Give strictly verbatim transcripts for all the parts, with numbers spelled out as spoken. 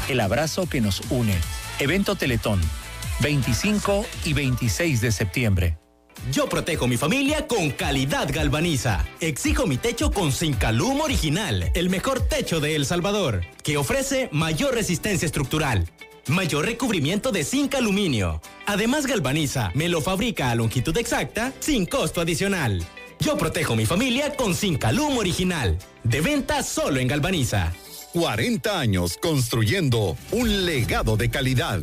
el abrazo que nos une. Evento Teletón, veinticinco y veintiséis de septiembre. Yo protejo mi familia con Calidad Galvaniza. Exijo mi techo con Zincalum Original, el mejor techo de El Salvador, que ofrece mayor resistencia estructural, mayor recubrimiento de zinc aluminio. Además, Galvaniza me lo fabrica a longitud exacta sin costo adicional. Yo protejo mi familia con Zincalum Original. De venta solo en Galvaniza. cuarenta años construyendo un legado de calidad.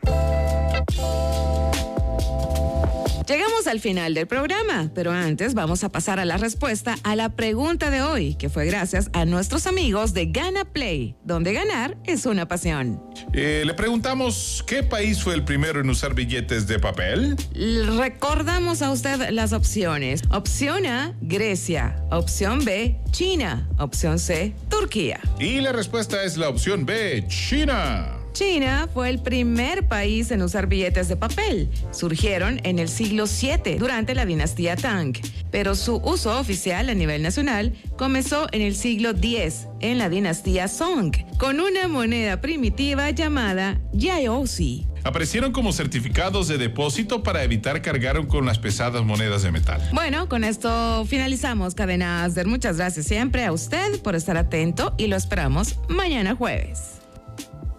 Llegamos al final del programa, pero antes vamos a pasar a la respuesta a la pregunta de hoy, que fue gracias a nuestros amigos de Gana Play, donde ganar es una pasión. Eh, le preguntamos, ¿qué país fue el primero en usar billetes de papel? Recordamos a usted las opciones. Opción A, Grecia. Opción B, China. Opción C, Turquía. Y la respuesta es la opción B, China. China fue el primer país en usar billetes de papel. Surgieron en el siglo siete, durante la dinastía Tang, pero su uso oficial a nivel nacional comenzó en el siglo diez, en la dinastía Song, con una moneda primitiva llamada Yaozi. Aparecieron como certificados de depósito para evitar cargar con las pesadas monedas de metal. Bueno, con esto finalizamos Cadena Asder. Muchas gracias siempre a usted por estar atento y lo esperamos mañana jueves.